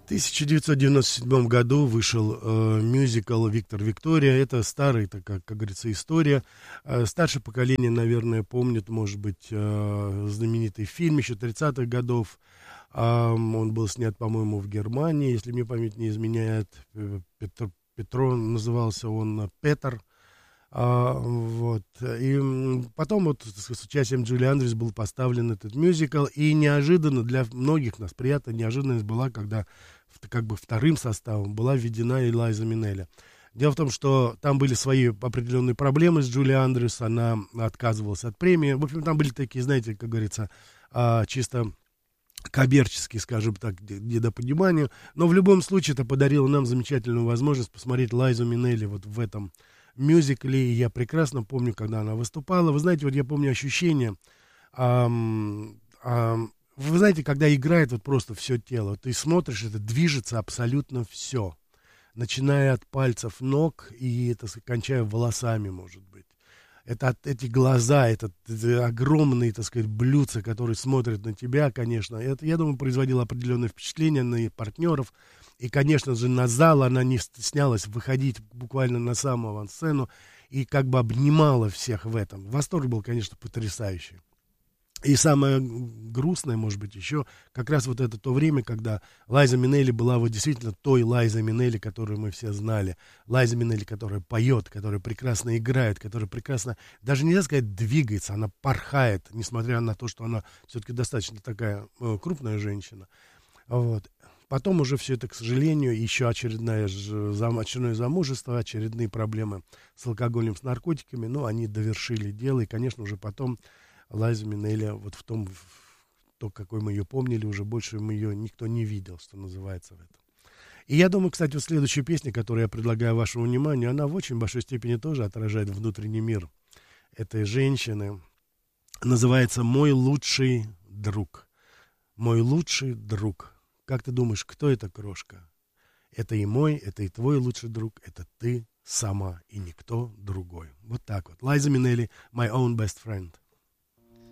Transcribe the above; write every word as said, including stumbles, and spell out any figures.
тысяча девятьсот девяносто седьмом году вышел э, мюзикл «Виктор Виктория». Это старая, так, как, как говорится, история. Э, старшее поколение, наверное, помнит, может быть, э, знаменитый фильм еще тридцатых годов. Э, он был снят, по-моему, в Германии, если мне память не изменяет. Петр, Петро назывался он «Петр». А, вот. И потом вот с, с участием Джули Андрес был поставлен этот мюзикл, и неожиданно для многих нас приятная неожиданность была, когда в, как бы вторым составом была введена Элайза Минелли. Дело в том, что там были свои определенные проблемы с Джули Андрес, она отказывалась от премии. В общем, там были такие, знаете, как говорится, а, чисто коммерческие, скажем так, недопонимания. Но в любом случае это подарило нам замечательную возможность посмотреть Лайзу Минелли вот в этом мюзикле. Я прекрасно помню, когда она выступала. Вы знаете, вот я помню ощущение, ам, ам, вы знаете, когда играет вот просто все тело, ты смотришь, это движется абсолютно все, начиная от пальцев ног и это, кончая волосами, может быть. Это эти глаза, этот огромные, так сказать, блюдца, которые смотрят на тебя, конечно. Это, я думаю, производило определенное впечатление на партнеров. И, конечно же, на зал она не стеснялась выходить буквально на самую авансцену и как бы обнимала всех в этом. Восторг был, конечно, потрясающий. И самое грустное, может быть, еще как раз вот это то время, когда Лайза Минелли была вот действительно той Лайзой Минелли, которую мы все знали. Лайза Минелли, которая поет, которая прекрасно играет, которая прекрасно, даже нельзя сказать, двигается, она порхает, несмотря на то, что она все-таки достаточно такая э, крупная женщина. Вот. Потом уже все это, к сожалению, еще очередное, очередное замужество, очередные проблемы с алкоголем, с наркотиками, но они довершили дело, и, конечно, уже потом Лайза Минелли, вот в том, в то, какой мы ее помнили, уже больше мы ее никто не видел, что называется, в этом. И я думаю, кстати, вот следующая песня, которую я предлагаю вашему вниманию, она в очень большой степени тоже отражает внутренний мир этой женщины. Называется «Мой лучший друг». «Мой лучший друг». Как ты думаешь, кто это, крошка? Это и мой, это и твой лучший друг, это ты сама и никто другой. Вот так вот. Лайза Минелли, «My own best friend».